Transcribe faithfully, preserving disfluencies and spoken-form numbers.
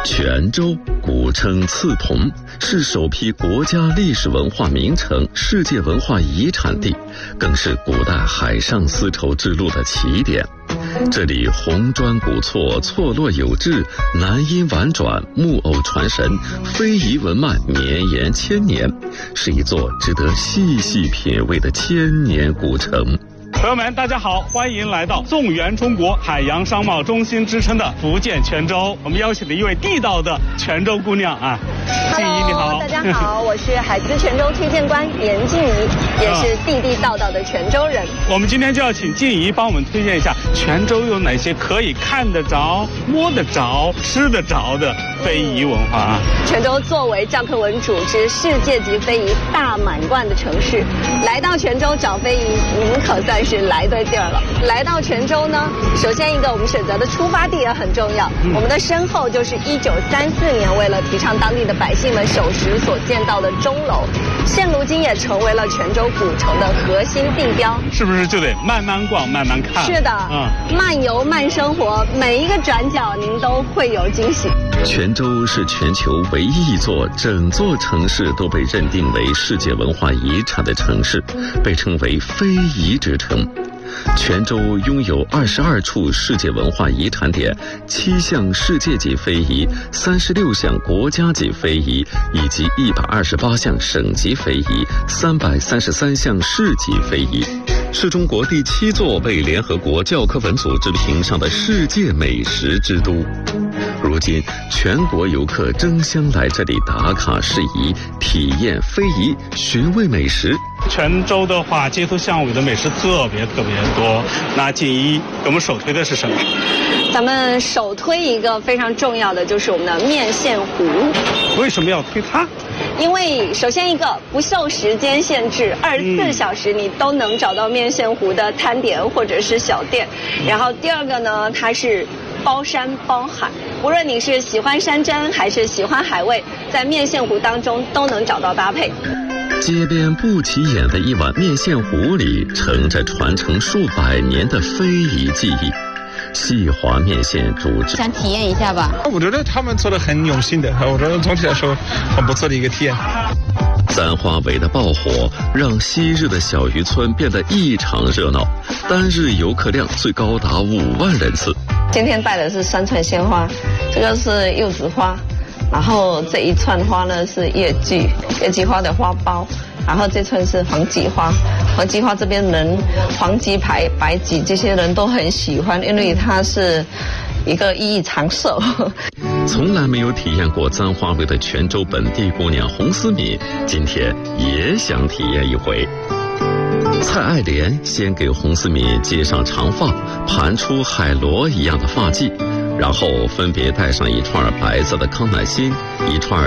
泉州古称刺桐，是首批国家历史文化名城、世界文化遗产地，更是古代海上丝绸之路的起点。这里红砖古厝，错落有致，南音婉转，木偶传神，非遗文脉绵延千年，是一座值得细细品味的千年古城。 朋友们，大家好，欢迎来到纵圆中国海洋商贸中心之称的福建泉州。我们邀请了一位地道的泉州姑娘啊，静怡你好。 大家好，我是海思泉州推荐官严静怡，也是地地道道的泉州人。 我们今天就要请静怡帮我们推荐一下泉州有哪些可以看得着、摸得着、吃得着的非遗文化啊。 泉州作为教科文组织世界级非遗大满贯的城市，来到泉州找非遗，你们可算是来对地儿了。来到泉州呢，首先一个我们选择的出发地也很重要，嗯、我们的身后就是一九三四年为了提倡当地的百姓们守时所建造的钟楼，现如今也成为了泉州古城的核心地标。 是不是就得慢慢逛、慢慢看？ 是的，嗯，慢游慢生活，每一个转角您都会有惊喜。 泉州是全球唯一一座整座城市都被认定为世界文化遗产的城市，被称为非遗之城。泉州拥有二十二处世界文化遗产点，七项世界级非遗，三十六项国家级非遗，以及一百二十八项省级非遗，三百三十三项市级非遗，是中国第七座被联合国教科文组织评上的世界美食之都。如今，全国游客争相来这里打卡事宜，体验非遗，寻味美食。 泉州的话，街头巷尾的美食特别特别多。那静怡给我们首推的是什么？ 咱们首推一个非常重要的，就是我们的面线糊。 为什么要推它？ 因为首先一个不受时间限制，二十四小时你都能找到面线糊的摊点或者是小店。然后第二个呢，它是包山包海，无论你是喜欢山珍还是喜欢海味，在面线糊当中都能找到搭配。 街边不起眼的一碗面线糊里，盛着传承数百年的非遗技艺。细滑面线煮制， 想体验一下吧。 我觉得他们做的很用心的，我觉得总体来说很不错的一个体验。 簪花围的爆火让昔日的小渔村变得异常热闹，单日游客量最高达五万人次。 今天带的是三串鲜花，这个是柚子花，然后这一串花呢是月季，月季花的花苞，然后这串是黄芪花，黄芪花这边人黄芪白白芪这些人都很喜欢，因为它是一个寓意长寿。 从来没有体验过簪花围的泉州本地姑娘洪思敏，今天也想体验一回。蔡爱莲先给洪思敏接上长发，盘出海螺一样的发髻，然后分别戴上一串白色的康乃馨，一串